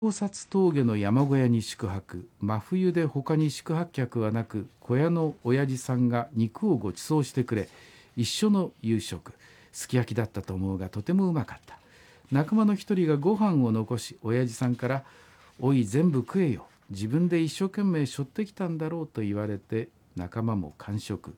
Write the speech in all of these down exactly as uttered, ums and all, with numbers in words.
高札峠の山小屋に宿泊。真冬で他に宿泊客はなく、小屋の親父さんが肉をご馳走してくれ、一緒の夕食。すき焼きだったと思うがとてもうまかった。仲間の一人がご飯を残し、親父さんから「おい、全部食えよ、自分で一生懸命背負ってきたんだろう」と言われて、仲間も完食。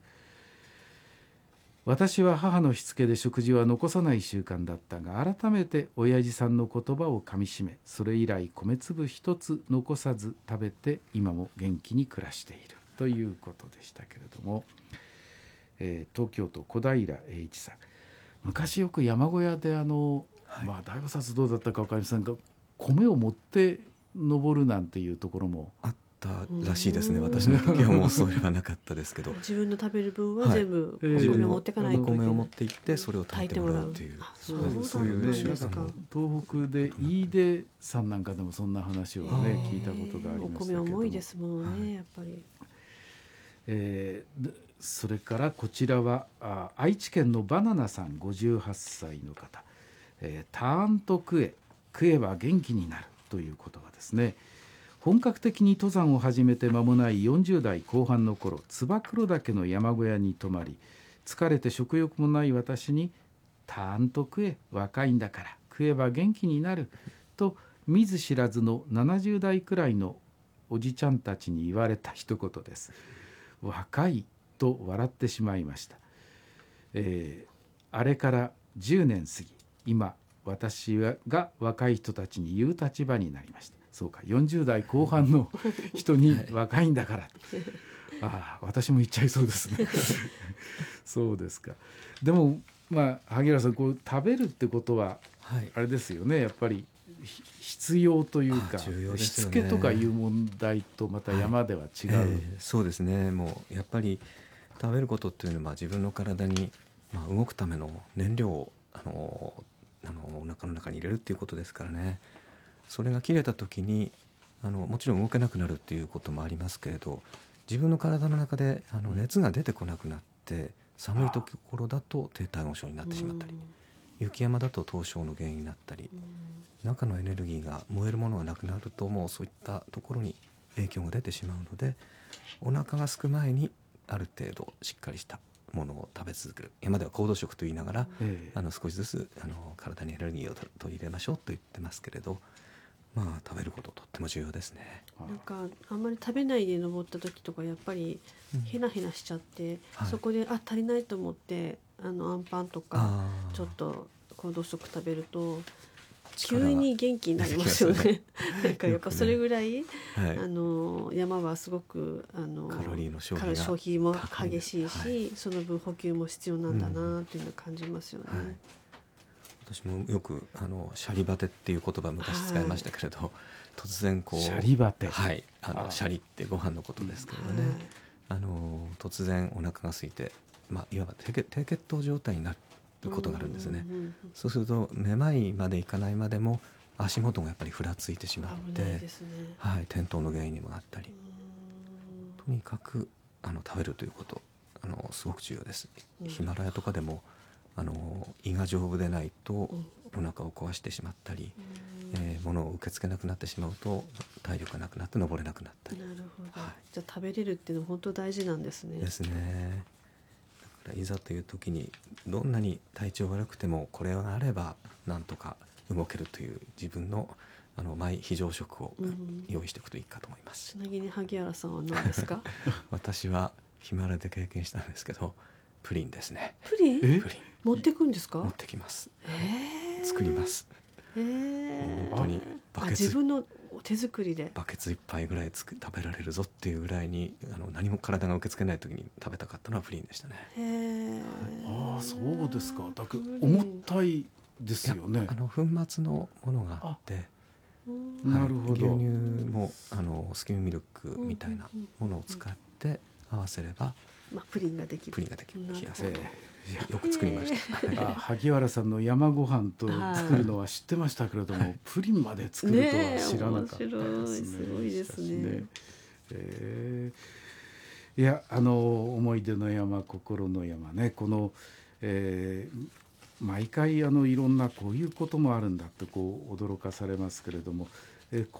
私は母のしつけで食事は残さない習慣だったが、改めて親父さんの言葉をかみしめ、それ以来米粒一つ残さず食べて、今も元気に暮らしているということでしたけれども、えー、東京都小平栄一さん。昔よく山小屋であの、はい、まあ大菩薩どうだったか分かりませんが、米を持って登るなんていうところもあったらしいですね。私の時はもうそれはなかったですけど自分の食べる分は全部はい、 自分の持っていかないといけない、 お米を持って行ってそれを炊いてもらうっていう、 そういう習慣が東北で飯出さんなんかでもそんな話をね聞いたことがありましたけども、 お米重いですもんね、はい、やっぱり、 えー、それからこちらはあ愛知県のバナナさんごじゅうはっさいの方、えー、ターンと食え、食えば元気になるという言葉ですね。本格的に登山を始めて間もないよんじゅう代後半の頃、燕岳の山小屋に泊まり、疲れて食欲もない私に「たーんと食え、若いんだから食えば元気になる」と見ず知らずのななじゅう代くらいのおじちゃんたちに言われた一言です。若いと笑ってしまいました。えー、あれからじゅうねん過ぎ、今私が若い人たちに言う立場になりました。そうか、よんじゅう代後半の人に若いんだから、ああ、私も言っちゃいそうですねそうですか。でもまあ萩原さん、こう食べるってことはあれですよね、やっぱり必要というか、 重要ですよね、 しつけとかいう問題とまた山では違う、はい、 えー、そうですね。もうやっぱり食べることっていうのは自分の体に、まあ、動くための燃料をあのあのお腹の中に入れるっていうことですからね。それが切れた時にあのもちろん動けなくなるっていうこともありますけれど、自分の体の中であの熱が出てこなくなって、寒いところだと低体温症になってしまったり、雪山だと凍傷の原因になったり、中のエネルギーが燃えるものがなくなると、もうそういったところに影響が出てしまうので、お腹が空く前にある程度しっかりしたものを食べ続ける。山では行動食と言いながら、えー、あの少しずつあの体にエネルギーを取り入れましょうと言ってますけれど、まあ食べることとっても重要ですね。 なんかあんまり食べないで登った時とかやっぱりヘナヘナしちゃって、うん、そこであ足りないと思ってあのアンパンとかちょっと行動食食べると急に元気になりますよねなんかやっぱそれぐらい、ね、はい、あの山はすごくあのカロリーの消費が消費も激しいし、はい、その分補給も必要なんだなっていうのを感じますよね、うん、はい、 私もよくあのシャリバテっていう言葉昔使いましたけれど、はい、突然こうシャリバテ、 はい、あのシャリってご飯のことですけれどね、はい、あの突然お腹が空いて、まあ、いわば低血、低血糖状態になることがあるんですね、うんうんうん、そうするとめまいまでいかないまでも足元がやっぱりふらついてしまって、 危ないですね、 はい、転倒の原因にもなったり、とにかくあの食べるということあのすごく重要です、うん、ヒマラヤとかでもあの胃が丈夫でないとお腹を壊してしまったり、うん、えー、物を受け付けなくなってしまうと体力がなくなって登れなくなったり。 なるほど、はい、じゃあ食べれるっていうのは本当大事なんですね。 ですね。だからいざという時にどんなに体調悪くてもこれがあればなんとか動けるという自分のあのマイ非常食を用意しておくといいかと思います、 うん、ちなみに萩原さんは何ですか？ 私はヒマラヤで経験したんですけどプリンですね。 プリン？ プリン持ってくんですか？ 持ってきます、 えー、 作ります、 えー、 本当にバケツ、 自分の手作りでバケツ一杯ぐらいつく食べられるぞっていうぐらいにあの何も体が受け付けない時に食べたかったのはプリンでしたね。 へー、 ああ、そうですか。だけど重たいですよね。 あの粉末のものがあって、 なるほど、 牛乳もあのスキムミルクみたいなものを使って合わせれば、 まあ、プリンができるプリンができる気がする、 えー、 よく作りました、 あ、萩原さんの山ご飯と作るのは知ってましたけれども、はい、プリンまで作るとは知らなかったですね。 面白い、すごいですね。 えー、いや、あの思い出の山、心の山ね、この、えー、毎回あのいろんなこういうこともあるんだってこう驚かされますけれども、えー